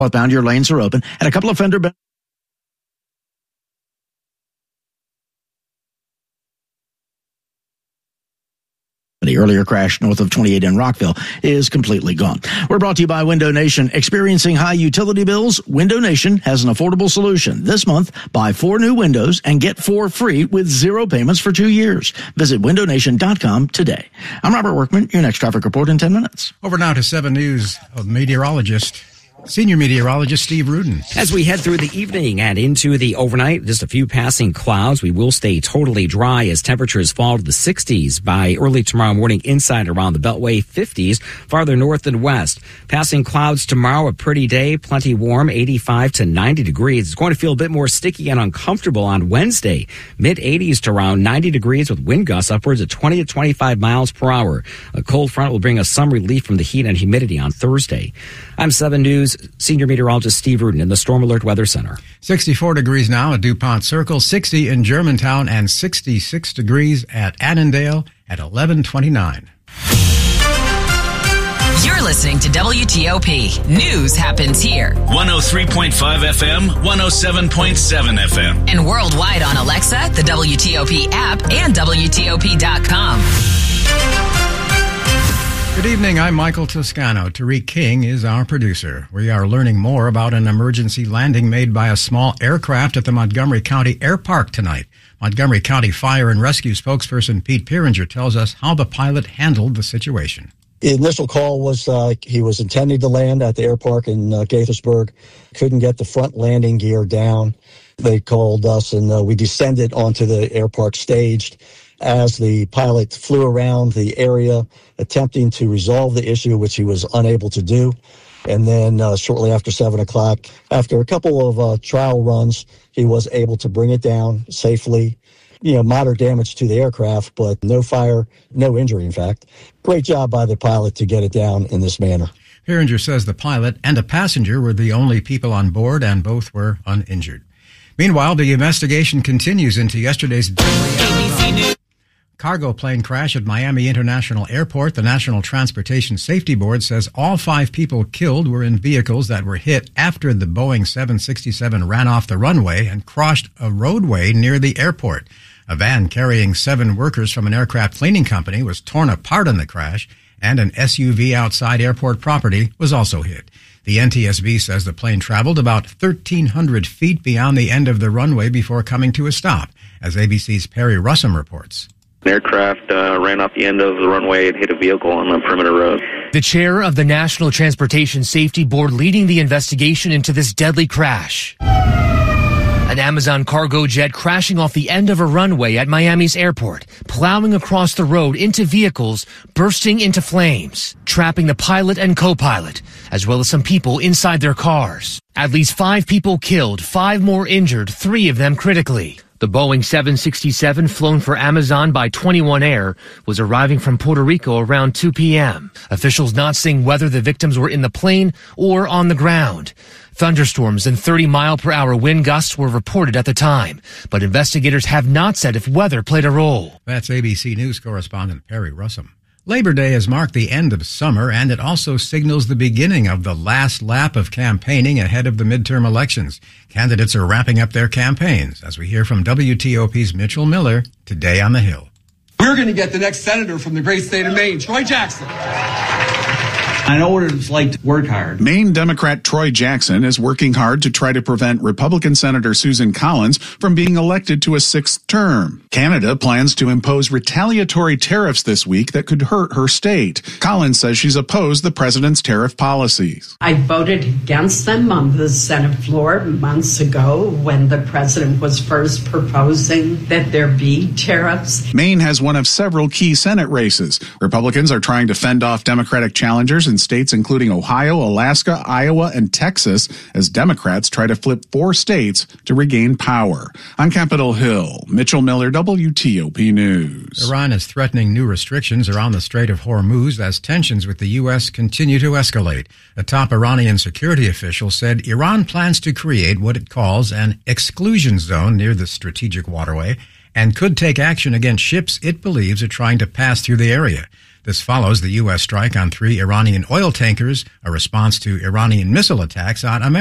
Southbound, your lanes are open, and a couple of fender benders. The earlier crash north of 28 in Rockville is completely gone. We're brought to you by Window Nation. Experiencing high utility bills? Window Nation has an affordable solution. This month, buy 4 new windows and get 4 free with 0 payments for 2 years. Visit windownation.com today. I'm Robert Workman. Your next traffic report in 10 minutes. Over now to 7 News Senior Meteorologist Steve Rudin. As we head through the evening and into the overnight, just a few passing clouds. We will stay totally dry as temperatures fall to the 60s by early tomorrow morning inside around the Beltway, 50s farther north and west. Passing clouds tomorrow, a pretty day, plenty warm, 85 to 90 degrees. It's going to feel a bit more sticky and uncomfortable on Wednesday. Mid-80s to around 90 degrees with wind gusts upwards of 20 to 25 miles per hour. A cold front will bring us some relief from the heat and humidity on Thursday. I'm 7 News Senior Meteorologist Steve Rudin in the Storm Alert Weather Center. 64 degrees now at DuPont Circle, 60 in Germantown, and 66 degrees at Annandale at 11:29. You're listening to WTOP. News happens here. 103.5 FM, 107.7 FM. And worldwide on Alexa, the WTOP app, and WTOP.com. Good evening, I'm Michael Toscano. Tariq King is our producer. We are learning more about an emergency landing made by a small aircraft at the Montgomery County Air Park tonight. Montgomery County Fire and Rescue spokesperson Pete Pieringer tells us how the pilot handled the situation. The initial call was he was intending to land at the air park in Gaithersburg, couldn't get the front landing gear down. They called us and we descended onto the air park staged. As the pilot flew around the area attempting to resolve the issue, which he was unable to do. And then shortly after 7 o'clock, after a couple of trial runs, he was able to bring it down safely. Moderate damage to the aircraft, but no fire, no injury, in fact. Great job by the pilot to get it down in this manner. Pieringer says the pilot and a passenger were the only people on board and both were uninjured. Meanwhile, the investigation continues into yesterday's ABC News cargo plane crash at Miami International Airport. The National Transportation Safety Board says all 5 people killed were in vehicles that were hit after the Boeing 767 ran off the runway and crossed a roadway near the airport. A van carrying 7 workers from an aircraft cleaning company was torn apart in the crash, and an SUV outside airport property was also hit. The NTSB says the plane traveled about 1,300 feet beyond the end of the runway before coming to a stop, as ABC's Perry Russum reports. An aircraft ran off the end of the runway and hit a vehicle on the perimeter road. The chair of the National Transportation Safety Board leading the investigation into this deadly crash. An Amazon cargo jet crashing off the end of a runway at Miami's airport, plowing across the road into vehicles, bursting into flames, trapping the pilot and co-pilot, as well as some people inside their cars. At least 5 people killed, 5 more injured, 3 of them critically. The Boeing 767, flown for Amazon by 21 Air, was arriving from Puerto Rico around 2 p.m. Officials not saying whether the victims were in the plane or on the ground. Thunderstorms and 30-mile-per-hour wind gusts were reported at the time, but investigators have not said if weather played a role. That's ABC News correspondent Perry Russum. Labor Day has marked the end of summer, and it also signals the beginning of the last lap of campaigning ahead of the midterm elections. Candidates are wrapping up their campaigns, as we hear from WTOP's Mitchell Miller today on the Hill. We're going to get the next senator from the great state of Maine, Troy Jackson. I know what it's like to work hard. Maine Democrat Troy Jackson is working hard to try to prevent Republican Senator Susan Collins from being elected to a 6th term. Canada plans to impose retaliatory tariffs this week that could hurt her state. Collins says she's opposed the president's tariff policies. I voted against them on the Senate floor months ago when the president was first proposing that there be tariffs. Maine has one of several key Senate races. Republicans are trying to fend off Democratic challengers in states including Ohio, Alaska, Iowa, and Texas as Democrats try to flip 4 states to regain power. On Capitol Hill, Mitchell Miller, WTOP News. Iran is threatening new restrictions around the Strait of Hormuz as tensions with the U.S. continue to escalate. A top Iranian security official said Iran plans to create what it calls an exclusion zone near the strategic waterway and could take action against ships it believes are trying to pass through the area. This follows the U.S. strike on 3 Iranian oil tankers, a response to Iranian missile attacks on America.